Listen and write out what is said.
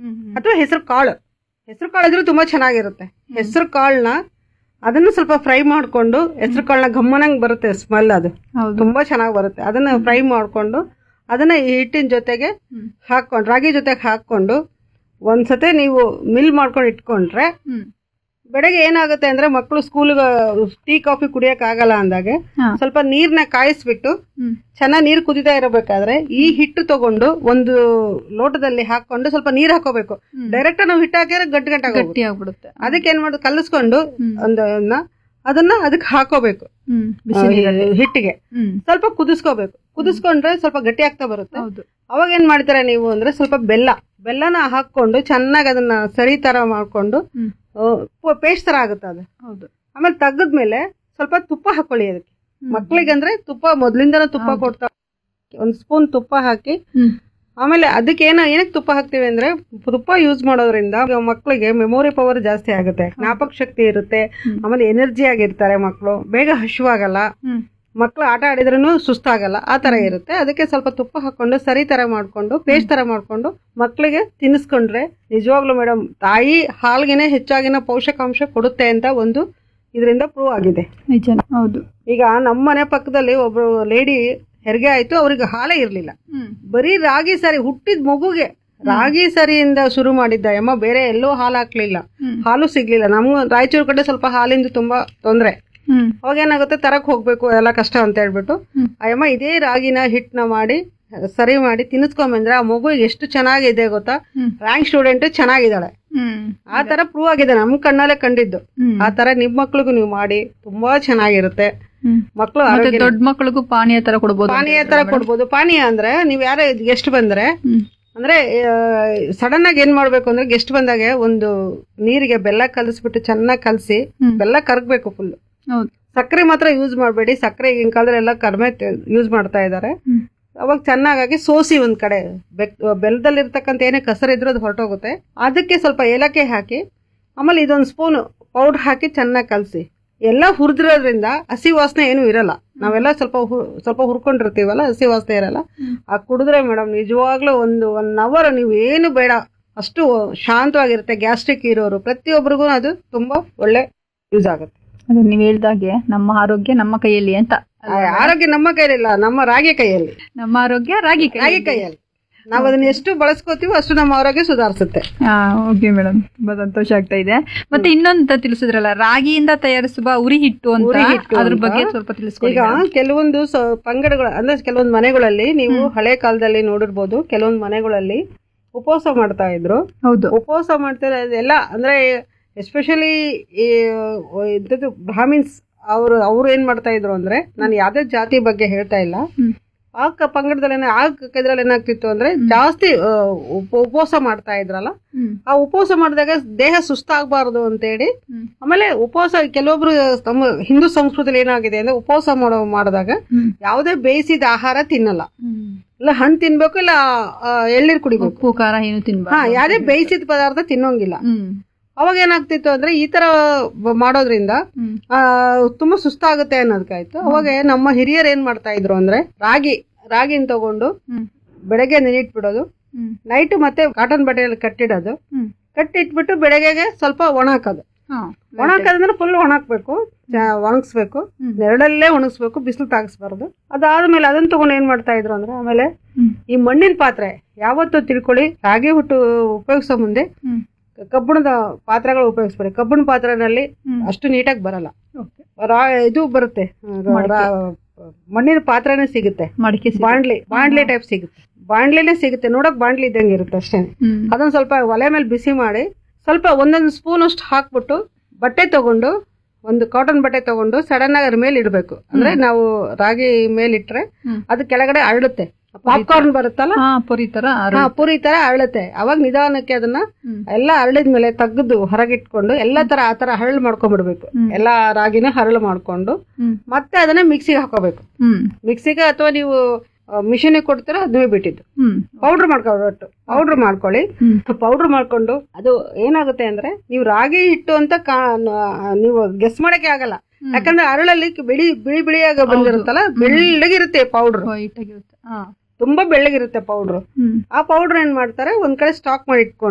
ಅಥವಾ ಹೆಸರು ಕಾಳು ಇದ್ರೂ ತುಂಬಾ ಚೆನ್ನಾಗಿರುತ್ತೆ. ಹೆಸರು ಕಾಳನ್ನ ಅದನ್ನ ಸ್ವಲ್ಪ ಫ್ರೈ ಮಾಡ್ಕೊಂಡು, ಹೆಸರು ಕಾಳನ್ನ ಗಮ್ಮನಂಗ್ ಬರುತ್ತೆ ಸ್ಮೆಲ್, ಅದು ತುಂಬಾ ಚೆನ್ನಾಗಿ ಬರುತ್ತೆ. ಅದನ್ನ ಫ್ರೈ ಮಾಡ್ಕೊಂಡು ಅದನ್ನ ಹಿಟ್ಟಿನ ಜೊತೆಗೆ ಹಾಕೊಂಡು, ರಾಗಿ ಜೊತೆಗೆ ಹಾಕೊಂಡು ಒಂದ್ಸತಿ ನೀವು ಮಿಲ್ ಮಾಡ್ಕೊಂಡು ಇಟ್ಕೊಂಡ್ರೆ ಬೆಳಗ್ಗೆ ಏನಾಗುತ್ತೆ ಅಂದ್ರೆ ಮಕ್ಕಳು ಸ್ಕೂಲ್ಗೆ ಟೀ ಕಾಫಿ ಕುಡಿಯಕ್ ಆಗಲ್ಲ ಅಂದಾಗೆ ಸ್ವಲ್ಪ ನೀರ್ನ ಕಾಯಿಸ್ಬಿಟ್ಟು ಚೆನ್ನಾಗಿ ನೀರು ಕುದಿತಾ ಇರಬೇಕಾದ್ರೆ ಈ ಹಿಟ್ಟು ತಗೊಂಡು ಒಂದು ಲೋಟದಲ್ಲಿ ಹಾಕೊಂಡು ಸ್ವಲ್ಪ ನೀರ್ ಹಾಕೋಬೇಕು. ಡೈರೆಕ್ಟ್ ನಾವು ಹಿಟ್ಟು ಹಾಕಿದ್ರೆ ಗಟ್ಟಿ ಆಗ್ಬಿಡುತ್ತೆ. ಅದಕ್ಕೆ ಏನ್ ಮಾಡೋದು, ಕಲಿಸ್ಕೊಂಡು ಅದನ್ನ ಅದಕ್ಕೆ ಹಾಕೋಬೇಕು, ಹಿಟ್ಟಿಗೆ ಸ್ವಲ್ಪ ಕುದಿಸ್ಕೊಂಡ್ರೆ ಸ್ವಲ್ಪ ಗಟ್ಟಿ ಆಗ್ತಾ ಬರುತ್ತೆ. ಅವಾಗ ಏನ್ ಮಾಡ್ತೀರಾ ನೀವು ಅಂದ್ರೆ ಸ್ವಲ್ಪ ಬೆಲ್ಲನ ಹಾಕೊಂಡು ಚೆನ್ನಾಗಿ ಅದನ್ನ ಸರಿ ತರ ಮಾಡ್ಕೊಂಡು ಪೇಸ್ಟ್ ತರ ಆಗುತ್ತೆ ಅದು. ಆಮೇಲೆ ತೆಗೆದ್ಮೇಲೆ ಸ್ವಲ್ಪ ತುಪ್ಪ ಹಾಕೊಳ್ಳಿ ಅದಕ್ಕೆ. ಮಕ್ಳಿಗಂದ್ರೆ ತುಪ್ಪ ಮೊದ್ಲಿಂದನೂ ತುಪ್ಪ ಕೊಡ್ತಾ, ಒಂದ್ ಸ್ಪೂನ್ ತುಪ್ಪ ಹಾಕಿ, ಆಮೇಲೆ ಅದಕ್ಕೆ ಏನಕ್ಕೆ ತುಪ್ಪ ಹಾಕ್ತಿವಿ ಅಂದ್ರೆ ತುಪ್ಪ ಯೂಸ್ ಮಾಡೋದ್ರಿಂದ ಮಕ್ಕಳಿಗೆ ಮೆಮೊರಿ ಪವರ್ ಜಾಸ್ತಿ ಆಗುತ್ತೆ, ಜ್ಞಾಪಕ ಶಕ್ತಿ ಇರುತ್ತೆ, ಆಮೇಲೆ ಎನರ್ಜಿ ಆಗಿರ್ತಾರೆ ಮಕ್ಕಳು, ಬೇಗ ಹಶ್ವಾಗಲ್ಲ, ಮಕ್ಕಳು ಆಟ ಆಡಿದ್ರೂ ಸುಸ್ತಾಗಲ್ಲ, ಆ ತರ ಇರುತ್ತೆ. ಅದಕ್ಕೆ ಸ್ವಲ್ಪ ತುಪ್ಪ ಹಾಕೊಂಡು ಸರಿ ತರ ಮಾಡ್ಕೊಂಡು ಪೇಸ್ಟ್ ತರ ಮಾಡ್ಕೊಂಡು ಮಕ್ಕಳಿಗೆ ತಿನ್ನಿಸ್ಕೊಂಡ್ರೆ ನಿಜವಾಗ್ಲೂ ಮೇಡಮ್ ತಾಯಿ ಹಾಲ್ಗೆನೆ ಹೆಚ್ಚಾಗಿನ ಪೋಷಕಾಂಶ ಕೊಡುತ್ತೆ ಅಂತ ಒಂದು ಇದರಿಂದ ಪ್ರೂವ್ ಆಗಿದೆ. ಹೌದು. ಈಗ ನಮ್ಮ ಮನೆ ಪಕ್ಕದಲ್ಲಿ ಒಬ್ರು ಲೇಡಿ ಹೆರಿಗೆ ಆಯ್ತು, ಅವ್ರಿಗೆ ಹಾಲೇ ಇರ್ಲಿಲ್ಲ, ಬರೀ ರಾಗಿ ಸರಿ, ಹುಟ್ಟಿದ ಮಗುಗೆ ರಾಗಿ ಸರಿಯಿಂದ ಶುರು ಮಾಡಿದ್ದ ಅಮ್ಮ, ಬೇರೆ ಎಲ್ಲೋ ಹಾಲು ಹಾಕ್ಲಿಲ್ಲ, ಹಾಲು ಸಿಗ್ಲಿಲ್ಲ. ನಮ್ಗೆ ರಾಯಚೂರು ಕಡೆ ಸ್ವಲ್ಪ ಹಾಲಿಂದ ತುಂಬಾ ತೊಂದ್ರೆ. ಅವಾಗ ಏನಾಗುತ್ತೆ, ತರಕ್ ಹೋಗ್ಬೇಕು ಎಲ್ಲ ಕಷ್ಟ ಅಂತ ಹೇಳ್ಬಿಟ್ಟು ಅಯ್ಯಮ್ಮ ಇದೇ ರಾಗಿನ ಹಿಟ್ನ ಮಾಡಿ ಸರಿ ಮಾಡಿ ತಿನ್ನಿಸ್ಕೊಂಬಂದ್ರೆ ಆ ಮಗು ಎಷ್ಟು ಚೆನ್ನಾಗಿದೆ ಗೊತ್ತಾ, ರ್ಯಾಂಕ್ ಸ್ಟೂಡೆಂಟ್ ಚೆನ್ನಾಗಿದ್ದಾಳೆ. ಆ ತರ ಪ್ರೂವ್ ಆಗಿದೆ, ನಮ್ ಕಣ್ಣಲ್ಲೇ ಕಂಡಿದ್ದು. ಆ ತರ ನಿಮ್ ಮಕ್ಳಿಗೂ ನೀವು ಮಾಡಿ ತುಂಬಾ ಚೆನ್ನಾಗಿರುತ್ತೆ. ಮಕ್ಕಳು ದೊಡ್ಡ ಮಕ್ಕಳಿಗೂ ಪಾನೀಯ ತರ ಕೊಡ್ಬೋದು. ಪಾನೀಯ ಅಂದ್ರೆ ನೀವ್ ಯಾರೇ ಗೆಸ್ಟ್ ಬಂದ್ರೆ ಅಂದ್ರೆ ಸಡನ್ ಆಗಿ ಏನ್ ಮಾಡ್ಬೇಕು ಅಂದ್ರೆ ಗೆಸ್ಟ್ ಬಂದಾಗ ಒಂದು ನೀರಿಗೆ ಬೆಲ್ಲ ಕಲಸ್ಬಿಟ್ಟು ಚೆನ್ನಾಗಿ ಕಲಸಿ, ಬೆಲ್ಲ ಕರಗ್ಬೇಕು ಫುಲ್, ಸಕ್ಕರೆ ಮಾತ್ರ ಯೂಸ್ ಮಾಡಬೇಡಿ. ಸಕ್ಕರೆ ಈಗಿನ ಕಾಲದಲ್ಲಿ ಎಲ್ಲ ಕಡಿಮೆ ಯೂಸ್ ಮಾಡ್ತಾ ಇದ್ದಾರೆ. ಅವಾಗ ಚೆನ್ನಾಗಿ ಸೋಸಿ ಒಂದ್ ಕಡೆ ಬೆಲ್ಲದಲ್ಲಿರ್ತಕ್ಕಂಥ ಏನೇ ಕಸರಿದ್ರು ಅದು ಹೊರಟೋಗುತ್ತೆ. ಅದಕ್ಕೆ ಸ್ವಲ್ಪ ಏಲಕ್ಕಿ ಹಾಕಿ, ಆಮೇಲೆ ಇದೊಂದು ಸ್ಪೂನ್ ಪೌಡರ್ ಹಾಕಿ ಚೆನ್ನಾಗಿ ಕಲಸಿ, ಎಲ್ಲ ಹುರಿದಿರೋದ್ರಿಂದ ಹಸಿ ವಾಸನೆ ಏನು ಇರಲ್ಲ. ನಾವೆಲ್ಲ ಸ್ವಲ್ಪ ಹುರ್ಕೊಂಡಿರ್ತೀವಲ್ಲ, ಹಸಿ ವಾಸನೆ ಇರಲ್ಲ. ಆ ಕುಡಿದ್ರೆ ಮೇಡಮ್ ನಿಜವಾಗ್ಲೂ ಒಂದು 1 ಅವರ್ ನೀವು ಏನು ಬೇಡ, ಅಷ್ಟು ಶಾಂತವಾಗಿರುತ್ತೆ. ಗ್ಯಾಸ್ಟ್ರಿಕ್ ಇರೋರು ಪ್ರತಿಯೊಬ್ಬರಿಗೂ ಅದು ತುಂಬಾ ಒಳ್ಳೆ ಯೂಸ್ ಆಗುತ್ತೆ. ಅದೇ ನೀವ್ ಹೇಳ್ದಾಗೆ ನಮ್ಮ ಆರೋಗ್ಯ ನಮ್ಮ ಕೈಯಲ್ಲಿ ಅಂತ. ಆರೋಗ್ಯ ನಮ್ಮ ಕೈಯಲ್ಲಿಲ್ಲ, ನಮ್ಮ ರಾಗಿ ಕೈಯಲ್ಲಿ. ನಮ್ಮ ಆರೋಗ್ಯ ರಾಗಿ ಕೈಯಲ್ಲಿ. ನಾವ್ ಅದನ್ನ ಎಷ್ಟು ಬಳಸ್ಕೋತೀವೋ ಅಷ್ಟು ನಮ್ಮ ಆರೋಗ್ಯ ಸುಧಾರಿಸುತ್ತೆ. ಓಕೆ ಮೇಡಮ್, ತುಂಬಾ ಸಂತೋಷ ಆಗ್ತಾ ಇದೆ. ಮತ್ತೆ ಇನ್ನೊಂದು ತಿಳಿಸಿದ್ರಲ್ಲ, ರಾಗಿಯಿಂದ ತಯಾರಿಸುವ ಉರಿ ಹಿಟ್ಟು ಅಂತ, ಅದ್ರ ಬಗ್ಗೆ ಸ್ವಲ್ಪ ತಿಳಿಸ್ಕೊಡಿ. ಈಗ ಕೆಲವೊಂದು ಪಂಗಡಗಳು ಅಂದ್ರೆ ಕೆಲವೊಂದು ಮನೆಗಳಲ್ಲಿ ನೀವು ಹಳೆ ಕಾಲದಲ್ಲಿ ನೋಡಿರ್ಬೋದು, ಕೆಲವೊಂದು ಮನೆಗಳಲ್ಲಿ ಉಪವಾಸ ಮಾಡ್ತಾ ಇದ್ರು. ಹೌದು, ಉಪವಾಸ ಮಾಡ್ತಾರೆ ಎಲ್ಲ ಅಂದ್ರೆ ಎಸ್ಪೆಷಲಿ ಇಂಥದ್ದು ಬ್ರಾಹ್ಮಿನ್ಸ್ ಅವ್ರು ಏನ್ ಮಾಡ್ತಾ ಇದ್ರು ಅಂದ್ರೆ, ನಾನು ಯಾವ್ದೇ ಜಾತಿ ಬಗ್ಗೆ ಹೇಳ್ತಾ ಇಲ್ಲ, ಆ ಪಂಗಡದಲ್ಲಿ ಇದ್ರಲ್ಲಿ ಏನಾಗ್ತಿತ್ತು ಅಂದ್ರೆ ಜಾಸ್ತಿ ಉಪವಾಸ ಮಾಡ್ತಾ ಇದ್ರಲ್ಲ, ಆ ಉಪವಾಸ ಮಾಡಿದಾಗ ದೇಹ ಸುಸ್ತಾಗಬಾರದು ಅಂತ ಹೇಳಿ, ಆಮೇಲೆ ಉಪವಾಸ ಕೆಲವೊಬ್ರು ನಮ್ಮ ಹಿಂದೂ ಸಂಸ್ಕೃತಿಯಲ್ಲಿ ಏನಾಗಿದೆ ಅಂದ್ರೆ ಉಪವಾಸ ಮಾಡಿದಾಗ ಯಾವುದೇ ಬೇಯಿಸಿದ ಆಹಾರ ತಿನ್ನಲ್ಲ, ಇಲ್ಲ ಹಣ್ಣು ತಿನ್ಬೇಕು, ಇಲ್ಲ ಎಳ್ನೀರು ಕುಡಿಬೇಕು, ಉಪ್ಪು ಖಾರ ಏನು ತಿನ್ಬೇಕು, ಯಾವುದೇ ಬೇಯಿಸಿದ ಪದಾರ್ಥ ತಿನ್ನೋಂಗಿಲ್ಲ. ಅವಾಗ ಏನಾಗ್ತಿತ್ತು ಅಂದ್ರೆ ಈ ತರ ಮಾಡೋದ್ರಿಂದ ತುಂಬಾ ಸುಸ್ತಾಗುತ್ತೆ ಅನ್ನೋದಕ್ಕಾಯ್ತು. ಅವಾಗ ನಮ್ಮ ಹಿರಿಯರು ಏನ್ ಮಾಡ್ತಾ ಇದ್ರು ಅಂದ್ರೆ ರಾಗಿನ ತಗೊಂಡು ಬೆಳಗ್ಗೆ ನೆನಿಟ್ಬಿಡೋದು, ನೈಟ್ ಮತ್ತೆ ಕಾಟನ್ ಬಟ್ಟೆಯಲ್ಲಿ ಕಟ್ಟಿಟ್ಬಿಟ್ಟು ಬೆಳಗ್ಗೆಗೆ ಸ್ವಲ್ಪ ಒಣಹಾಕೋದು. ಒಣಹಾಕೋದಂದ್ರೆ ಫುಲ್ ಒಣಹಾಕ್ಬೇಕು, ಒಣಗಿಸ್ಬೇಕು, ನೆರಳಲ್ಲೇ ಒಣಗಿಸ್ಬೇಕು, ಬಿಸಿಲು ತಾಗಿಸ್ಬಾರ್ದು. ಅದಾದ್ಮೇಲೆ ಅದನ್ನ ತಗೊಂಡು ಏನ್ ಮಾಡ್ತಾ ಇದ್ರು ಅಂದ್ರೆ, ಆಮೇಲೆ ಈ ಮಣ್ಣಿನ ಪಾತ್ರೆ ಯಾವತ್ತೂ ತಿಳ್ಕೊಳ್ಳಿ, ರಾಗಿ ಹುಟ್ಟು ಉಪಯೋಗಿಸೋ ಮುಂದೆ ಕಬ್ಬಿಣದ ಪಾತ್ರೆಗಳು ಉಪಯೋಗಿಸ್ಬೇಡಿ. ಕಬ್ಬಿಣ ಪಾತ್ರೆನಲ್ಲಿ ಅಷ್ಟು ನೀಟಾಗಿ ಬರಲ್ಲ, ಇದು ಬರುತ್ತೆ, ಮಣ್ಣಿನ ಪಾತ್ರೆನೇ ಸಿಗುತ್ತೆ, ಬಾಂಡ್ಲಿ ಟೈಪ್ ಸಿಗುತ್ತೆ, ಬಾಂಡ್ಲಿನೇ ಸಿಗುತ್ತೆ, ನೋಡಕ್ ಬಾಂಡ್ಲಿ ಇದ್ದಂಗೆ ಇರುತ್ತೆ ಅಷ್ಟೇ. ಅದನ್ನ ಸ್ವಲ್ಪ ಒಲೆ ಮೇಲೆ ಬಿಸಿ ಮಾಡಿ ಸ್ವಲ್ಪ ಒಂದೊಂದು ಸ್ಪೂನ್ ಅಷ್ಟು ಹಾಕ್ಬಿಟ್ಟು ಬಟ್ಟೆ ತಗೊಂಡು, ಒಂದು ಕಾಟನ್ ಬಟ್ಟೆ ತಗೊಂಡು ಸಡನ್ ಆಗಿ ಅದ್ರ ಮೇಲೆ ಇಡ್ಬೇಕು. ಅಂದ್ರೆ ನಾವು ರಾಗಿ ಮೇಲಿಟ್ರೆ ಅದು ಕೆಳಗಡೆ ಅರಳುತ್ತೆ, ಪಾಪ್ಕಾರ್ನ್ ಬರುತ್ತಲ್ಲ, ಪುರಿ ತರ ಅರಳುತ್ತೆ. ಅವಾಗ ನಿಧಾನಕ್ಕೆ ಅದನ್ನ ಎಲ್ಲ ಅರಳಿದ್ಮೇಲೆ ತೆಗೆದು ಹೊರಗಿಟ್ಕೊಂಡು ಎಲ್ಲಾ ತರ ಆ ತರ ಹರಳು ಮಾಡ್ಕೊಂಡ್ಬಿಡ್ಬೇಕು. ಎಲ್ಲಾ ರಾಗಿನ ಹರಳು ಮಾಡ್ಕೊಂಡು ಮತ್ತೆ ಅದನ್ನ ಮಿಕ್ಸಿಗೆ ಹಾಕೋಬೇಕು. ಮಿಕ್ಸಿಗೆ ಅಥವಾ ನೀವು ಮಿಷಿನ್ ಕೊಡ್ತೀರ ಅದನ್ನೇ ಬಿಟ್ಟಿದ್ದು ಪೌಡರ್ ಮಾಡ್ಕೊಳ್ಳಿ. ಪೌಡರ್ ಮಾಡ್ಕೊಂಡು ಅದು ಏನಾಗುತ್ತೆ ಅಂದ್ರೆ, ನೀವು ರಾಗಿ ಹಿಟ್ಟು ಅಂತ ನೀವು ಗೆಸ್ ಮಾಡಕ್ಕೆ ಆಗಲ್ಲ, ಯಾಕಂದ್ರೆ ಅರಳಲ್ಲಿ ಬಿಳಿ ಬಿಳಿಯಾಗ ಬಂದಿರುತ್ತಲ್ಲ, ಬೆಳ್ಳಗಿರುತ್ತೆ ಪೌಡರ್, ತುಂಬಾ ಬೆಳ್ಳಗಿರುತ್ತೆ ಪೌಡರ್. ಆ ಪೌಡರ್ ಏನ್ ಮಾಡ್ತಾರೆ, ಒಂದ್ ಕಡೆ ಸ್ಟಾಕ್ ಮಾಡಿ ಇಟ್ಕೊಂಡು